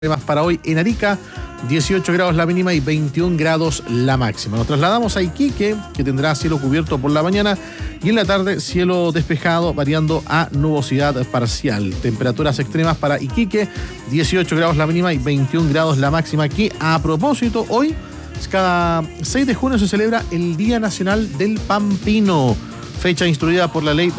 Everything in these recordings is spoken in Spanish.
Más para hoy en Arica, 18 grados la mínima y 21 grados la máxima. Nos trasladamos a Iquique, que tendrá cielo cubierto por la mañana y en la tarde cielo despejado, variando a nubosidad parcial. Temperaturas extremas para Iquique, 18 grados la mínima y 21 grados la máxima. Que a propósito, hoy, cada 6 de junio se celebra el Día Nacional del Pampino, fecha instruida por la ley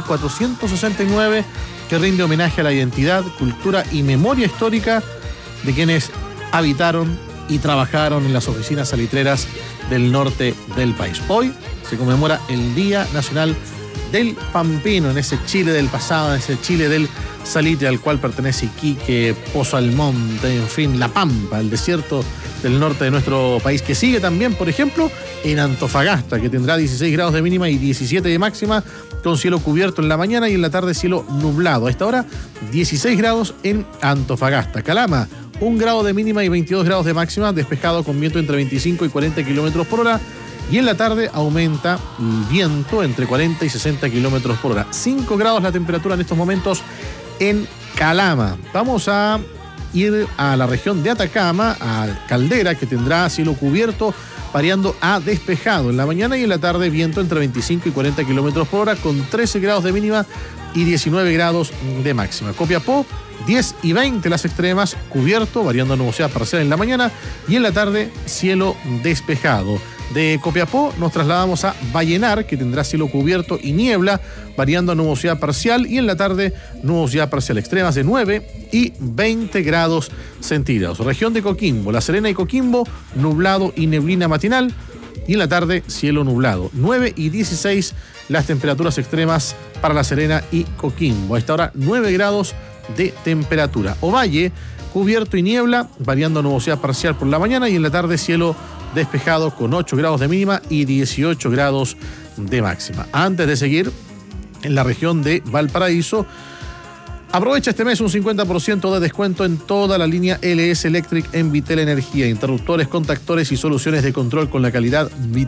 21.469, que rinde homenaje a la identidad, cultura y memoria histórica de quienes habitaron y trabajaron en las oficinas salitreras del norte del país. Hoy se conmemora el Día Nacional del Pampino, en ese Chile del pasado, en ese Chile del salitre al cual pertenece Iquique, Pozo Almonte, en fin, La Pampa, el desierto del norte de nuestro país, que sigue también, por ejemplo, en Antofagasta, que tendrá 16 grados de mínima y 17 de máxima, con cielo cubierto en la mañana y en la tarde cielo nublado. A esta hora, 16 grados en Antofagasta. Calama, 1 grado de mínima y 22 grados de máxima, despejado con viento entre 25 y 40 kilómetros por hora. Y en la tarde aumenta el viento entre 40 y 60 kilómetros por hora. 5 grados la temperatura en estos momentos en Calama. Vamos a ir a la región de Atacama, a Caldera, que tendrá cielo cubierto, variando a despejado en la mañana y en la tarde viento entre 25 y 40 kilómetros por hora, con 13 grados de mínima y 19 grados de máxima. Copiapó, 10 y 20 las extremas, cubierto, variando a nubosidad parcial en la mañana y en la tarde cielo despejado. De Copiapó nos trasladamos a Vallenar, que tendrá cielo cubierto y niebla, variando a nubosidad parcial y en la tarde nubosidad parcial, extremas de 9 y 20 grados centígrados. Región de Coquimbo, La Serena y Coquimbo, nublado y neblina matinal y en la tarde cielo nublado. 9 y 16 las temperaturas extremas para La Serena y Coquimbo. A esta hora 9 grados de temperatura. Ovalle, cubierto y niebla, variando a nubosidad parcial por la mañana y en la tarde cielo despejado con 8 grados de mínima y 18 grados de máxima. Antes de seguir, en la región de Valparaíso, aprovecha este mes un 50% de descuento en toda la línea LS Electric en Vitel Energía. Interruptores, contactores y soluciones de control con la calidad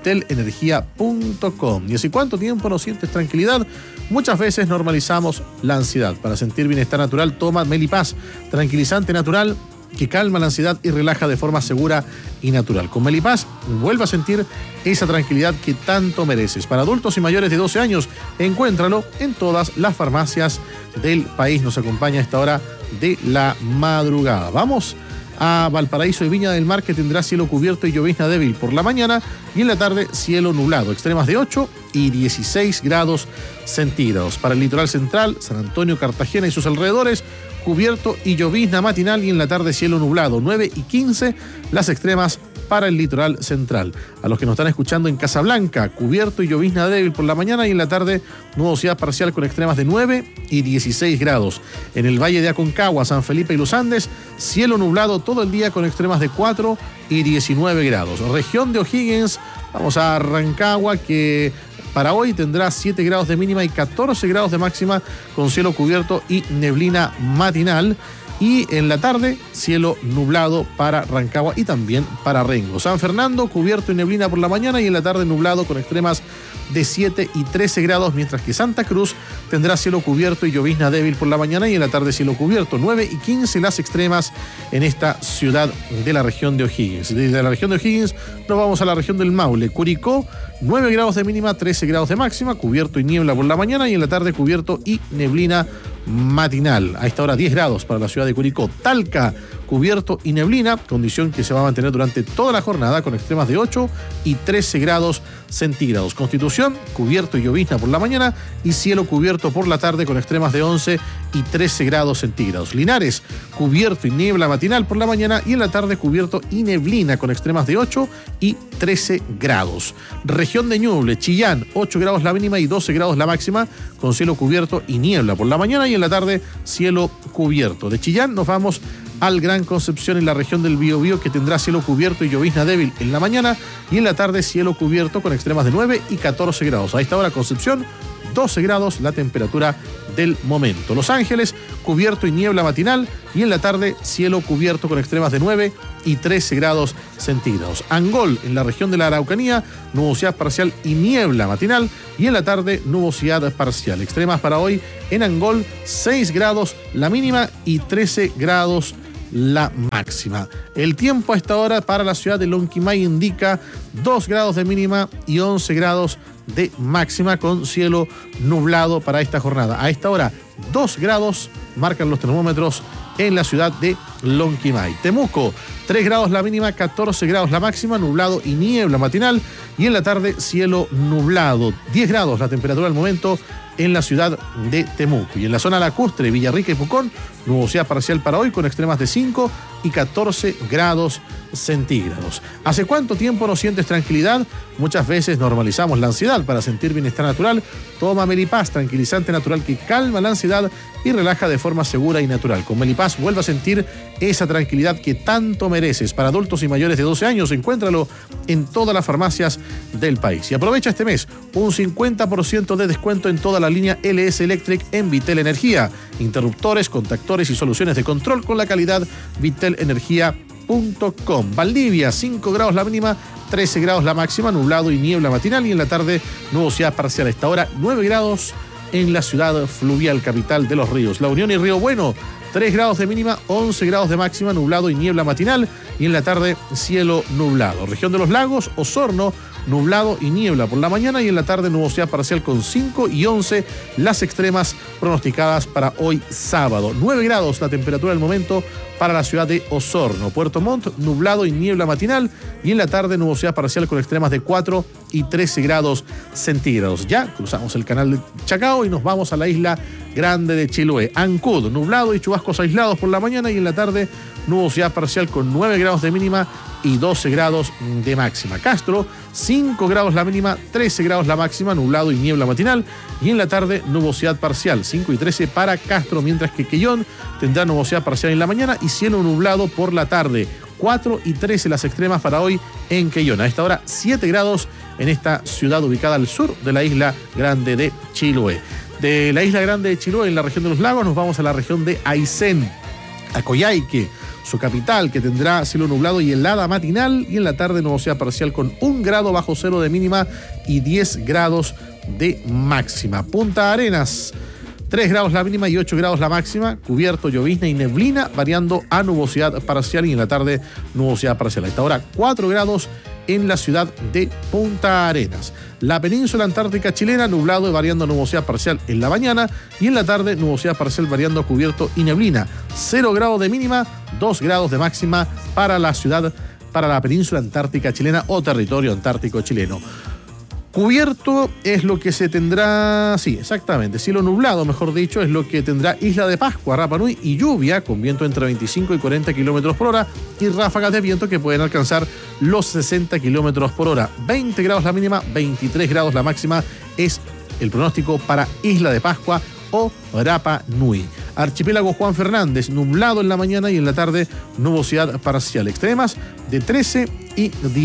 vitelenergia.com. ¿Y hace cuánto tiempo no sientes tranquilidad? Muchas veces normalizamos la ansiedad. Para sentir bienestar natural, toma Melipaz, tranquilizante natural que calma la ansiedad y relaja de forma segura y natural. Con Melipaz, vuelve a sentir esa tranquilidad que tanto mereces. Para adultos y mayores de 12 años, encuéntralo en todas las farmacias del país. Nos acompaña a esta hora de la madrugada. Vamos a Valparaíso y Viña del Mar, que tendrá cielo cubierto y llovizna débil por la mañana y en la tarde cielo nublado, extremas de 8 y 16 grados centígrados. Para el litoral central, San Antonio, Cartagena y sus alrededores, cubierto y llovizna matinal y en la tarde cielo nublado, 9 y 15 las extremas para el litoral central. A los que nos están escuchando en Casablanca, cubierto y llovizna débil por la mañana y en la tarde nubosidad parcial con extremas de 9 y 16 grados. En el Valle de Aconcagua, San Felipe y Los Andes, cielo nublado todo el día con extremas de 4 y 19 grados. Región de O'Higgins, vamos a Rancagua, que para hoy tendrá 7 grados de mínima y 14 grados de máxima, con cielo cubierto y neblina matinal. Y en la tarde, cielo nublado para Rancagua y también para Rengo. San Fernando, cubierto y neblina por la mañana y en la tarde nublado con extremas de 7 y 13 grados, mientras que Santa Cruz tendrá cielo cubierto y llovizna débil por la mañana y en la tarde cielo cubierto, 9 y 15 las extremas en esta ciudad de la región de O'Higgins. Desde la región de O'Higgins nos vamos a la región del Maule. Curicó, 9 grados de mínima, 13 grados de máxima, cubierto y niebla por la mañana y en la tarde cubierto y neblina matinal. A esta hora 10 grados para la ciudad de Curicó. Talca, cubierto y neblina, condición que se va a mantener durante toda la jornada con extremas de 8 y 13 grados centígrados. Constitución, cubierto y llovizna por la mañana y cielo cubierto por la tarde con extremas de 11 y 13 grados centígrados. Linares, cubierto y niebla matinal por la mañana y en la tarde cubierto y neblina con extremas de 8 y 13 grados. Región de Ñuble, Chillán, 8 grados la mínima y 12 grados la máxima, con cielo cubierto y niebla por la mañana y en la tarde cielo cubierto. De Chillán nos vamos al Gran Concepción en la región del Biobío, que tendrá cielo cubierto y llovizna débil en la mañana y en la tarde cielo cubierto con extremas de 9 y 14 grados. A esta hora Concepción, 12 grados la temperatura del momento. Los Ángeles, cubierto y niebla matinal y en la tarde cielo cubierto con extremas de 9 y 13 grados centígrados. Angol, en la región de la Araucanía, nubosidad parcial y niebla matinal y en la tarde nubosidad parcial. Extremas para hoy en Angol, 6 grados la mínima y 13 grados la máxima. El tiempo a esta hora para la ciudad de Lonquimay indica 2 grados de mínima y 11 grados de máxima, con cielo nublado para esta jornada. A esta hora 2 grados marcan los termómetros en la ciudad de Lonquimay. Temuco, 3 grados la mínima, 14 grados la máxima, nublado y niebla matinal, y en la tarde cielo nublado. 10 grados la temperatura al momento en la ciudad de Temuco. Y en la zona lacustre, Villarrica y Pucón, nubosidad parcial para hoy con extremas de 5 y 14 grados centígrados. ¿Hace cuánto tiempo no sientes tranquilidad? Muchas veces normalizamos la ansiedad. Para sentir bienestar natural, toma Melipaz, tranquilizante natural que calma la ansiedad y relaja de forma segura y natural. Con Melipaz vuelve a sentir esa tranquilidad que tanto mereces. Para adultos y mayores de 12 años, encuéntralo en todas las farmacias del país. Y aprovecha este mes un 50% de descuento en toda la línea LS Electric en Vitel Energía. Interruptores, contactores y soluciones de control con la calidad vitelenergia.com. Valdivia, 5 grados la mínima, 13 grados la máxima, nublado y niebla matinal, y en la tarde nubosidad parcial. A esta hora 9 grados en la ciudad fluvial capital de Los Ríos. La Unión y Río Bueno, 3 grados de mínima, 11 grados de máxima, nublado y niebla matinal, y en la tarde cielo nublado. Región de los Lagos, Osorno, nublado y niebla por la mañana, y en la tarde nubosidad parcial con 5 y 11 las extremas pronosticadas para hoy sábado. 9 grados la temperatura del momento para la ciudad de Osorno. Puerto Montt, nublado y niebla matinal, y en la tarde nubosidad parcial con extremas de 4 y 13 grados centígrados. Ya cruzamos el canal de Chacao y nos vamos a la isla grande de Chiloé. Ancud, nublado y chubascos aislados por la mañana, y en la tarde nubosidad parcial con 9 grados de mínima y 12 grados de máxima. Castro, 5 grados la mínima, 13 grados la máxima, nublado y niebla matinal, y en la tarde nubosidad parcial, 5 y 13 para Castro, mientras que Quellón tendrá nubosidad parcial en la mañana y cielo nublado por la tarde. 4 y 13 las extremas para hoy en Quellón. A esta hora 7 grados en esta ciudad ubicada al sur de la isla grande de Chiloé. De la isla grande de Chiloé, en la región de los lagos, nos vamos a la región de Aysén, a Coyhaique, su capital, que tendrá cielo nublado y helada matinal, y en la tarde nubosidad parcial con 1 grado bajo cero de mínima y 10 grados de máxima. Punta Arenas, 3 grados la mínima y 8 grados la máxima, cubierto, llovizna y neblina, variando a nubosidad parcial, y en la tarde nubosidad parcial. A esta hora 4 grados en la ciudad de Punta Arenas. La península antártica chilena, nublado y variando nubosidad parcial en la mañana, y en la tarde nubosidad parcial variando cubierto y neblina. 0 grados de mínima, 2 grados de máxima para la ciudad, para la península antártica chilena o territorio antártico chileno. Cubierto es lo que se tendrá, sí, exactamente, cielo nublado, mejor dicho, es lo que tendrá Isla de Pascua, Rapa Nui, y lluvia con viento entre 25 y 40 kilómetros por hora y ráfagas de viento que pueden alcanzar los 60 kilómetros por hora. 20 grados la mínima, 23 grados la máxima es el pronóstico para Isla de Pascua o Rapa Nui. Archipiélago Juan Fernández, nublado en la mañana y en la tarde nubosidad parcial. Extremas de 13 y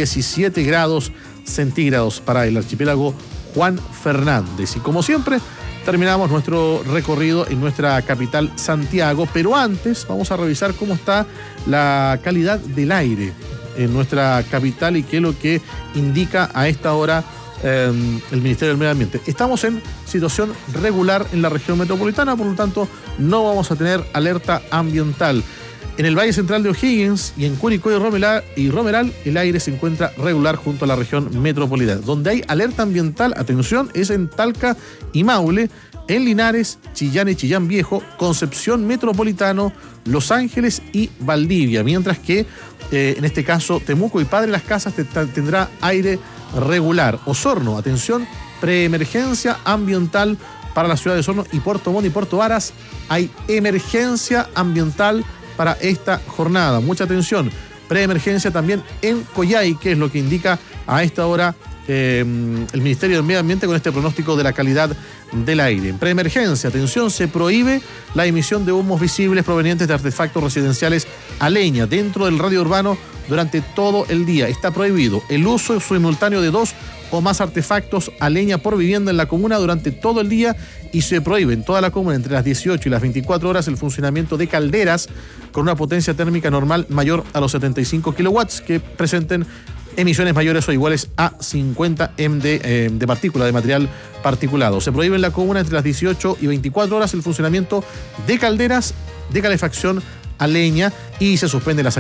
17 grados centígrados para el archipiélago Juan Fernández. Y como siempre, terminamos nuestro recorrido en nuestra capital, Santiago, pero antes vamos a revisar cómo está la calidad del aire en nuestra capital y qué es lo que indica a esta hora el Ministerio del Medio Ambiente. Estamos en situación regular en la región metropolitana, por lo tanto no vamos a tener alerta ambiental. En el Valle Central de O'Higgins y en Curicó y Romeral, el aire se encuentra regular junto a la región metropolitana. Donde hay alerta ambiental, atención, es en Talca y Maule, en Linares, Chillán y Chillán Viejo, Concepción Metropolitano, Los Ángeles y Valdivia. Mientras que, en este caso, Temuco y Padre Las Casas tendrá aire regular. Osorno, atención, preemergencia ambiental para la ciudad de Osorno, y Puerto Montt y Puerto Varas, hay emergencia ambiental para esta jornada. Mucha atención. Preemergencia también en Coyhaique, que es lo que indica a esta hora el Ministerio del Medio Ambiente con este pronóstico de la calidad del aire. En preemergencia, atención, se prohíbe la emisión de humos visibles provenientes de artefactos residenciales a leña dentro del radio urbano durante todo el día. Está prohibido el uso simultáneo de 2 o más artefactos a leña por vivienda en la comuna durante todo el día, y se prohíbe en toda la comuna entre las 18 y las 24 horas el funcionamiento de calderas con una potencia térmica normal mayor a los 75 kilowatts que presenten emisiones mayores o iguales a 50 de partícula, de material particulado. Se prohíbe en la comuna entre las 18 y 24 horas el funcionamiento de calderas de calefacción a leña y se suspende las